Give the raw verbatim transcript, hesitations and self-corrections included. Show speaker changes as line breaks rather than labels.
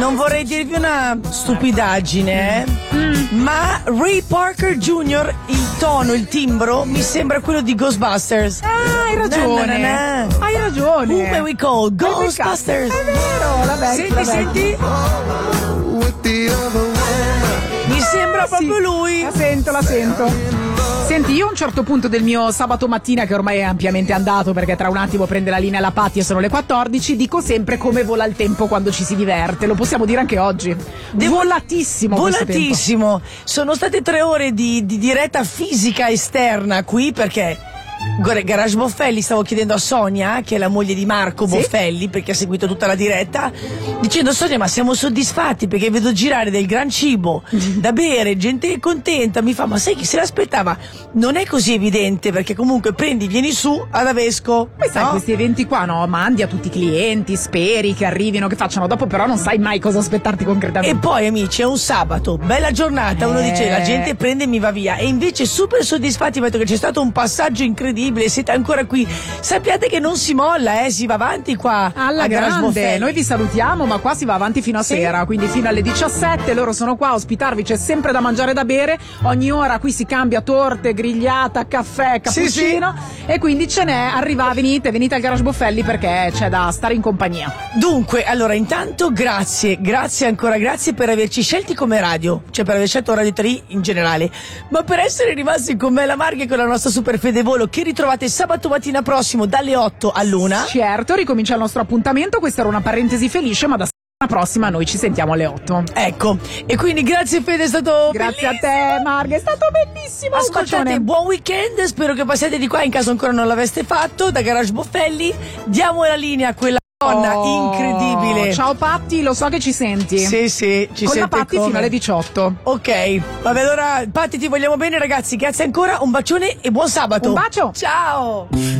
non vorrei dirvi una stupidaggine, eh? mm. ma Ray Parker Junior, il tono, il timbro, mi sembra quello di Ghostbusters.
Ah, hai ragione.
Na, na, na.
Hai ragione.
Who may we call Ghostbusters?
È vero, la vecchia.
Senti,
la
senti. Mi sembra proprio
sì,
lui.
La sento, la sento. Senti, io a un certo punto del mio sabato mattina, che ormai è ampiamente andato perché tra un attimo prende la linea la Patti e sono le quattordici, dico sempre come vola il tempo quando ci si diverte. Lo possiamo dire anche oggi.
Devo...
Volatissimo.
Volatissimo. Sono state tre ore di, di diretta fisica esterna qui perché... Garage Boffelli, stavo chiedendo a Sonia, che è la moglie di Marco
sì?
Boffelli, perché ha seguito tutta la diretta, dicendo: Sonia, ma siamo soddisfatti perché vedo girare del gran cibo da bere, gente contenta. Mi fa: ma sai chi se l'aspettava? Non è così evidente, perché comunque prendi, vieni su ad Avesco.
Poi sai,
no?
questi eventi qua, no? Mandi a tutti i clienti, speri che arrivino, che facciano, dopo però non sai mai cosa aspettarti concretamente.
E poi, amici, è un sabato, bella giornata, uno
eh...
dice la gente prende e mi va via, e invece super soddisfatti perché c'è stato un passaggio incredibile. Siete ancora qui, sappiate che non si molla, eh, si va avanti qua
alla grande. Noi vi salutiamo, ma qua si va avanti fino a sì. sera, quindi fino alle diciassette loro sono qua a ospitarvi, c'è sempre da mangiare e da bere, ogni ora qui si cambia torte, grigliata, caffè, cappuccino, sì, sì. e quindi ce n'è, arriva, venite, venite al Garage Boffelli perché c'è da stare in compagnia.
Dunque, allora, intanto grazie, grazie ancora, grazie per averci scelti come radio, cioè per aver scelto Radio tre in generale, ma per essere rimasti con me la Marghe e con la nostra super fede volo che ritrovate sabato mattina prossimo dalle otto all'una.
Certo, ricomincia il nostro appuntamento, questa era una parentesi felice, ma da settimana prossima noi ci sentiamo alle otto.
Ecco, e quindi grazie Fede, è stato
grazie
bellissimo.
a te Marghe, è stato bellissimo.
Ascoltate, buon weekend, spero che passiate di qua in caso ancora non l'aveste fatto, da Garage Boffelli. Diamo la linea a quella donna
oh,
incredibile.
Ciao Patti, lo so che ci senti.
Sì, sì, ci
con
sente
la Patti
come?
fino alle diciotto.
Ok, vabbè, allora Patti ti vogliamo bene ragazzi, grazie ancora, un bacione e buon sabato.
Un bacio.
Ciao.